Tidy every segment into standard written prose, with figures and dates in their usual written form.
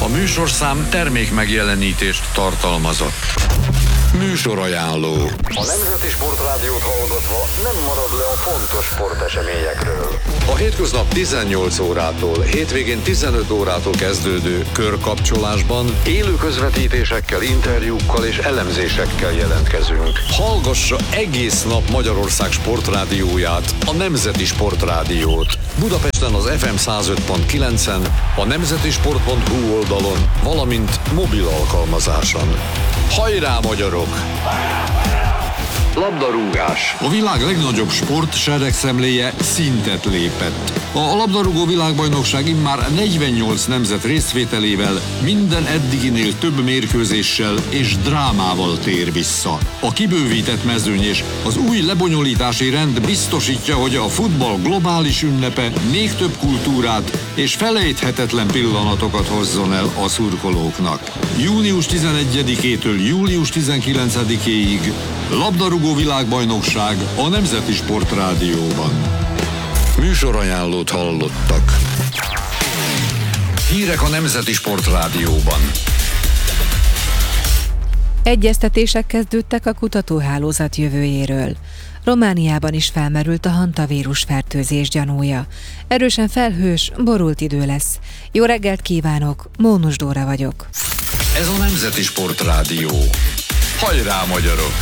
műsorszám termék megjelenítést tartalmazott. Műsorajánló. A Nemzeti Sportrádiót hallgatva nem marad le a fontos sporteseményekről. A hétköznap 18 órától, hétvégén 15 órától kezdődő körkapcsolásban Élő közvetítésekkel, interjúkkal és elemzésekkel jelentkezünk. hallgassa egész nap Magyarország sportrádióját, a Nemzeti Sportrádiót. Budapesten az FM 105.9-en, a nemzetisport.hu oldalon, valamint mobil alkalmazáson. Hajrá, magyarok! Labdarúgás. A világ legnagyobb sport seregszemléje szintet lépett. A labdarúgó világbajnokság immár 48 nemzet részvételével minden eddiginél több mérkőzéssel és drámával tér vissza. A kibővített mezőny és az új lebonyolítási rend biztosítja, hogy a futball globális ünnepe még több kultúrát és felejthetetlen pillanatokat hozzon el a szurkolóknak. Június 11-től július 19-éig labdarúgó világbajnokság a Nemzeti Sportrádióban. Műsorajánlót hallottak. Hírek a Nemzeti Sportrádióban. Egyeztetések kezdődtek a kutatóhálózat jövőjéről. Romániában is felmerült a hantavírus fertőzés gyanúja. Erősen felhős, borult idő lesz. Jó reggelt kívánok, Mónus Dóra vagyok. Ez a Nemzeti Sportrádió. Hajrá, magyarok!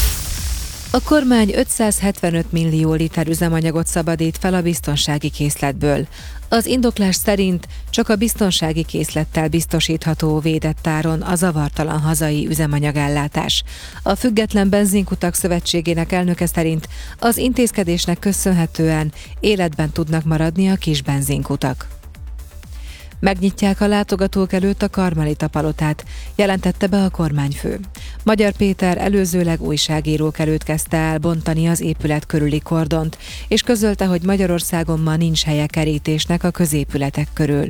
A kormány 575 millió liter üzemanyagot szabadít fel a biztonsági készletből. Az indoklás szerint csak a biztonsági készlettel biztosítható védett áron a zavartalan hazai üzemanyagellátás. A Független Benzinkutak Szövetségének elnöke szerint az intézkedésnek köszönhetően életben tudnak maradni a kis benzinkutak. Megnyitják a látogatók előtt a Karmelita palotát, jelentette be a kormányfő. Magyar Péter előzőleg újságírók előtt kezdte el bontani az épület körüli kordont, és közölte, hogy Magyarországon ma nincs helye kerítésnek a középületek körül.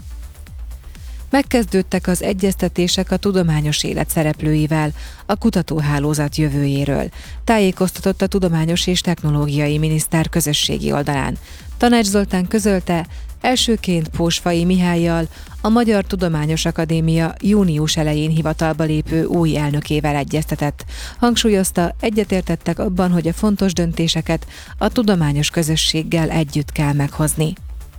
Megkezdődtek az egyeztetések a tudományos élet szereplőivel a kutatóhálózat jövőjéről, tájékoztatott a Tudományos és Technológiai Miniszter közösségi oldalán. Tanács Zoltán közölte, elsőként Pósfai Mihállyal, a Magyar Tudományos Akadémia június elején hivatalba lépő új elnökével egyeztetett. Hangsúlyozta, egyetértettek abban, hogy a fontos döntéseket a tudományos közösséggel együtt kell meghozni.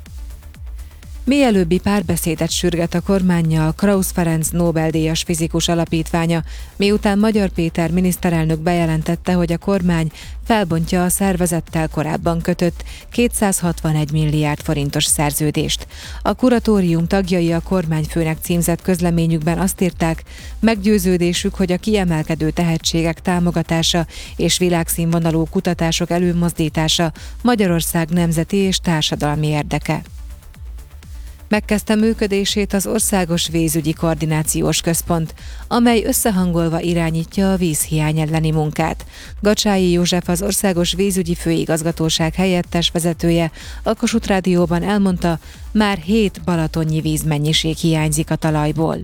Mielőbbi párbeszédet sürget a kormánnyal Krausz Ferenc Nobel-díjas fizikus alapítványa, miután Magyar Péter miniszterelnök bejelentette, hogy a kormány felbontja a szervezettel korábban kötött 261 milliárd forintos szerződést. A kuratórium tagjai a kormányfőnek címzett közleményükben azt írták, meggyőződésük, hogy a kiemelkedő tehetségek támogatása és világszínvonalú kutatások előmozdítása Magyarország nemzeti és társadalmi érdeke. Megkezdte működését az Országos Vízügyi Koordinációs Központ, amely összehangolva irányítja a vízhiány elleni munkát. Gacsályi József, az Országos Vízügyi Főigazgatóság helyettes vezetője a Kossuth Rádióban elmondta, már 7 balatonnyi vízmennyiség hiányzik a talajból.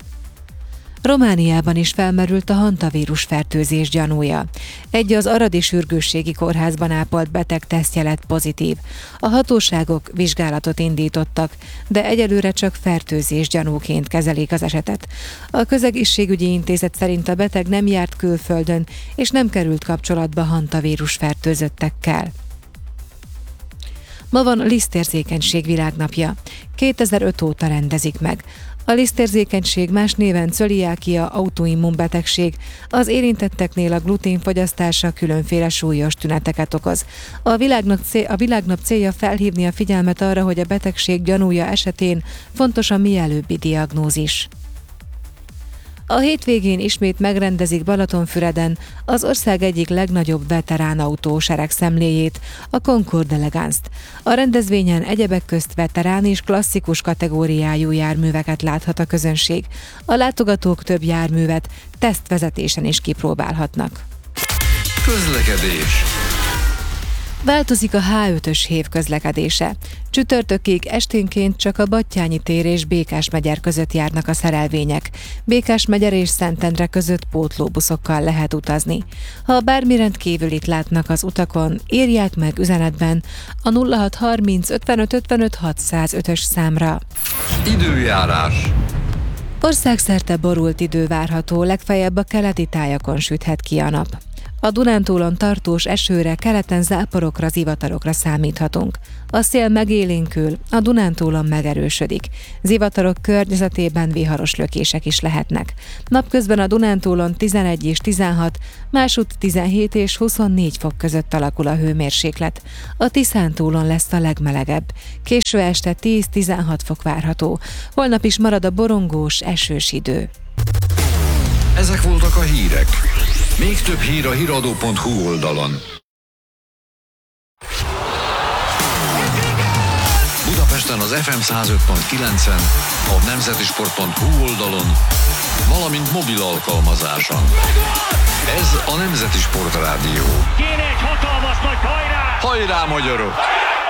Romániában is felmerült a hantavírus fertőzés gyanúja. Egy az aradi sürgősségi kórházban ápolt beteg tesztje lett pozitív. A hatóságok vizsgálatot indítottak, de egyelőre csak fertőzés gyanúként kezelik az esetet. A Közegészségügyi Intézet szerint a beteg nem járt külföldön, és nem került kapcsolatba hantavírus fertőzöttekkel. Ma van a lisztérzékenység világnapja. 2005 óta rendezik meg. A lisztérzékenység, más néven cöliákia, autoimmunbetegség, az érintetteknél a glutén fogyasztása különféle súlyos tüneteket okoz. A világnap célja felhívni a figyelmet arra, hogy a betegség gyanúja esetén fontos a mielőbbi diagnózis. A hétvégén ismét megrendezik Balatonfüreden az ország egyik legnagyobb veteránautó seregszemléjét, a Concorde Elegance-t. A rendezvényen egyebek közt veterán és klasszikus kategóriájú járműveket láthat a közönség. A látogatók több járművet tesztvezetésen is kipróbálhatnak. Közlekedés. Változik a H5-ös hév közlekedése. Csütörtökig esténként csak a Battyányi tér és Békásmegyer között járnak a szerelvények. Békásmegyer és Szentendre között pótlóbuszokkal lehet utazni. Ha bármi rendkívülit látnak az utakon, írják meg üzenetben a 0630 55 55 605-ös számra. Időjárás. Országszerte borult idő várható, legfeljebb a keleti tájakon süthet ki a nap. A Dunántúlon tartós esőre, keleten záporokra, zivatarokra számíthatunk. A szél megélénkül, a Dunántúlon megerősödik. Zivatarok környezetében viharos lökések is lehetnek. Napközben a Dunántúlon 11 és 16, másutt 17 és 24 fok között alakul a hőmérséklet. A Tiszántúlon lesz a legmelegebb. Késő este 10-16 fok várható. Holnap is marad a borongós, esős idő. Ezek voltak a hírek. Még több hír a hiradó.hu oldalon. Budapesten az FM 105.9-en, a nemzetisport.hu oldalon, valamint mobil alkalmazáson. Ez a Nemzeti Sport Rádió. Kéne egy hatalmas nagy hajrá! Hajrá, magyarok!